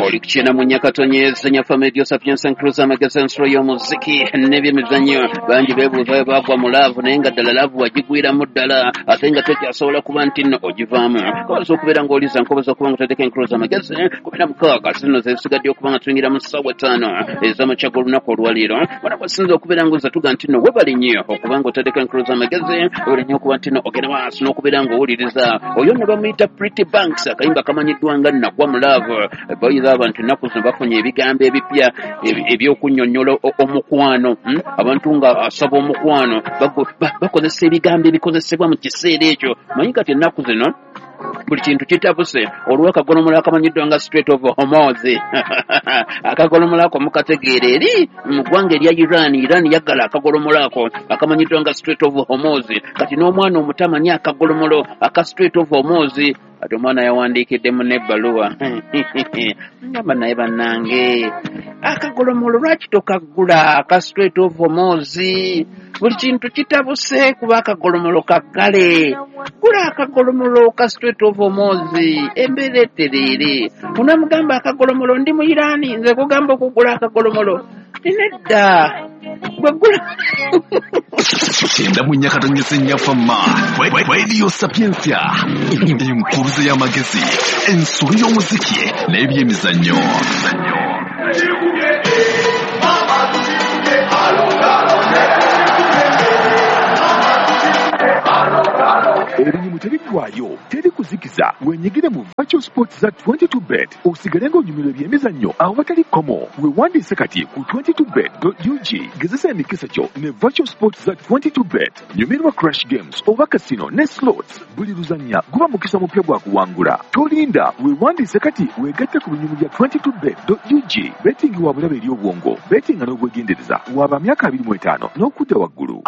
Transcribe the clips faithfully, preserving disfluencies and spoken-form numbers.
oli kuchina munyakatonye zenya famedio sapiens and cruise amagezi ensolo y'omuziki n'ebyemizannyo bangi beebuuza bagwa mu laavu naye nga ddala laavu wagigwiramu ddala ate nga tekyasobola kuba nti nno ogivaamu kobaza okubeera ng'oliza nkoboza okuba nga otaddeko encruise amagezi kumi na mukaaga zino zesigadde okuba nga tuyingira mu ssaawa ttaano ez'amakyaga olunaku olwaleero bona bwasinza okubeera ng'oza tuga nti nno webali nnyo okuba nga otaddeko encruise amagezi webali nnyo okuba nti nno ogenda wansi n'okubeera ng'owuliriza oyo ne bamuyita Pretty Banks akayimba kamanyiddwa nga nnagwa mu laavu bayiza abantu ennaku zino bafunye ebigambo ebipya ebyokunnyonnyola omukwano abantu nga asaba omukwano bakozesa ebigambo ebikozesebwa mu kiseera ekyo manyi kati ennaku zino buli kintu kitabuse olwa akagolomola akamanyiddwa nga Strait of Hormuz akagolomola ako mukategeera eri mu ggwanga erya Iran Iran yaggala akagolomola ako akamanyiddwa nga Strait of Hormuz kati n'omwana omutamanya akagolomolo aka Strait of Hormuz ati omwana yawandiikiddemu n'ebbaluwa ngamba naye bannange akagolomolo lwaki tokaggula aka Strait of Hormuz buli kintu kitabuse kuba akagolomolo kaggale gula akagolomolo ka Strait of Hormuz embeera etereere unamugamba akagolomolo ndi mu Iran nze kugamba okugula akagolomolo tinedda gwegula Chenda munyakatonye senyafama Radio Sapiensia enkuluze y'amagezi ensolo y'omuziki n'ebyemizannyo Erinyumu terigwayo teri kuzikiza wenyigire mu Virtual Sports za twenty-two bet osigale ng'onyumirwa ebyemizannyo aho batali komo wewandiise kati ku twenty-two bet dot u g gezesa emikisa kyo ne Virtual Sports za twenty-two bet nyumirwa Crash Games oba Casino ne Slots buli luzannya guba mukisa mupya gwa kuwangula tolinda wewandiise kati wegatte ku binyumu bya twenty-two bet dot u g betting wa bulabe eri obwongo betting n'obwegendereza waba myaka abiri mu etaano n'okudda waggulu.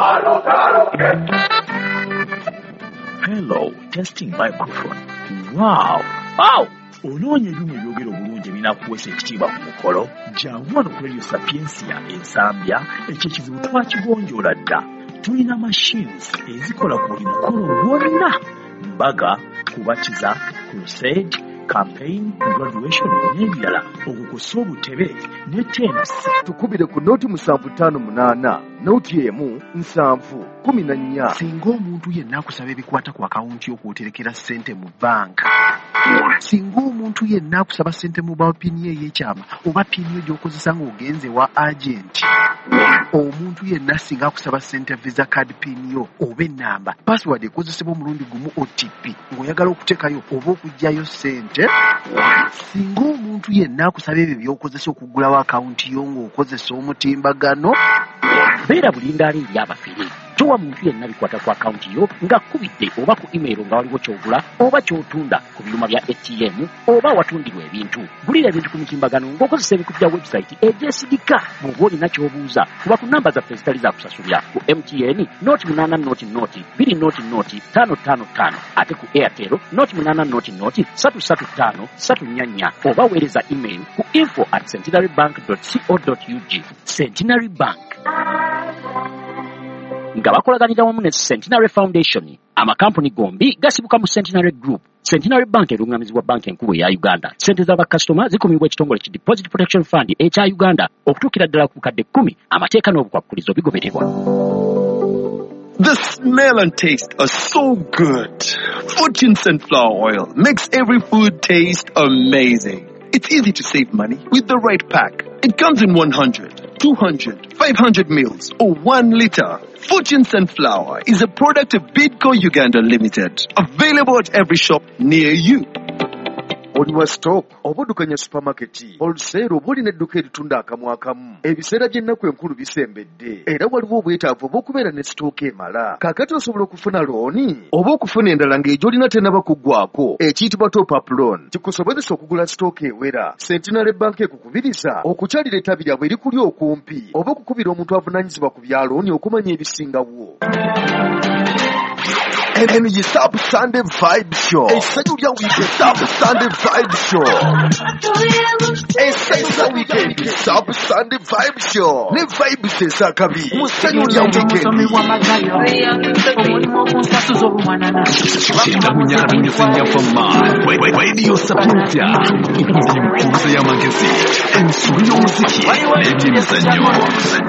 Hello, testing microphone. Wow, wow. Ononye ebyuma ebyogera obulungi ebinakuweesa ekitiibwa ku mukolo jangu wano ku Radio Sapiensia ensambya ekyo ekizibu twakigonjoola dda tulina machines ezikola ku buli mukolo gwonna mbaga kubatiza crusade campaign graduation n'ebirala okukusa obutebe ne tennis tukubire ku noti musanvu ttaano munaana noti emu nsanvu kumi na nnya singa omuntu yenna akusaba ebikwata ku akawunti y'okwoterekera ssente mu banka singa omuntu yenna akusaba ssente mu bawa pini ey'ekyama oba pini yo gy'okozesa ng'ogenze wa agenti omuntu yenna singa akusaba ssente visa card pini yo oba ennamba password ekozesebwa omulundi gumu O T P ng'oyagala okuteekayo oba okuggyayo ssente singa omuntu yenna akusaba ebyo by'okozesa okugulawo akawunti yo ng'okozesa omutimbagano beera bulindaala eri abafere towa muntu yenna bikwata ku akawunti yo ng'akkubidde oba ku email nga waliwo ky'ogula oba ky'otunda ku byuma bya A T M oba watundirwa ebintu gulira ebintu ku mutimbagano ng'okozesa ebikutu bya website egyesigika bw'oba olina ky'obuuza kuba ku namba zaffe zitali za kusasulya ku M T N noti munaana noti noti bbiri noti noti ttaano ttaano ttaano ate ku Airtel noti munaana noti noti ssatu ssatu ttaano ssatu nnya nnya oba weereza email ku info at centenarybank dot co dot u g. Centenary Bank nga bakolaganira wamu ne Centenary Foundation amakampuni gombi gasibuka mu Centenary Group. Centenary Bank erungamizibwa banki enkulu ya Uganda. Sente z'abakasitoma zikumibwa ekitongole ki Deposit Protection Fund ekya Uganda okutuukira ddala ku bukadde kkumi amateeka n'obukwakkulizo bigobererwa. The smell and taste are so good. Fortune Sunflower Oil makes every food taste amazing. It's easy to save money with the right pack. It comes in one hundred, two hundred, five hundred mils or one liter. Fortune Sunflower is a product of Bidco Uganda Limited. Available at every shop near you. Oli wa stock obudukanya supermarket olusero obuli nedduka eritunda akamu akamu ebiseera by'ennaku enkulu bisembedde era waliwo obwetaavu obw'okubeera ne stock emala kaakati osobola okufuna looni oba okufuna endala ng'egy'olina tennaba kuggwako ekiyitibwa top up loan kikusobozesa okugula stock ewera. Centenary Bank ekukubiriza okukyalira ettabi lyabwe erikuli okumpi oba okukubira omuntu avunaanyizibwa ku bya looni okumanya ebisingawo. eno ye Sub Sunday Vibe Show. Essanyu lya weekend Sub Sunday Vibe Show. Essanyu lya weekend Sub Sunday Vibe Show. Ne vibe sesa kabi. Musanyu lya weekend. Shinda munyara nyusinya fama. Radio Sapientia. Mkuza ya magazine. Ensuri yo muziki. Ebyemizanyo.